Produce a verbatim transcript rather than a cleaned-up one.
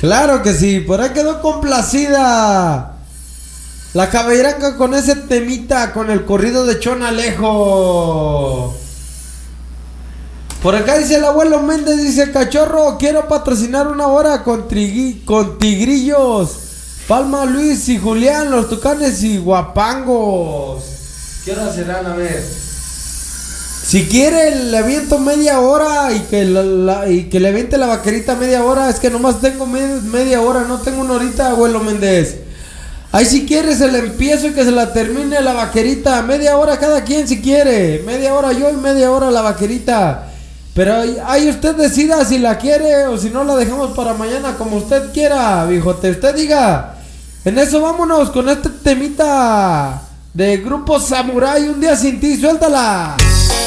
Claro que sí, por ahí quedó complacida la caballeraca con ese temita, con el corrido de Chon Alejo. Por acá dice el abuelo Méndez, dice: cachorro, quiero patrocinar una hora con, trigui, con tigrillos, Palma, Luis y Julián, los Tucanes y Guapangos. ¿Qué hora serán? A ver. Si quiere le aviento media hora y que, la, la, y que le aviente la vaquerita media hora. Es que nomás tengo med, media hora, no tengo una horita, abuelo Méndez. Ahí si quiere se la empiezo y que se la termine la vaquerita. Media hora cada quien si quiere. Media hora yo y media hora la vaquerita. Pero ahí usted decida si la quiere o si no la dejamos para mañana, como usted quiera, viejote. Usted diga. En eso vámonos con este temita de Grupo Samurai, Un Día Sin Ti. Suéltala.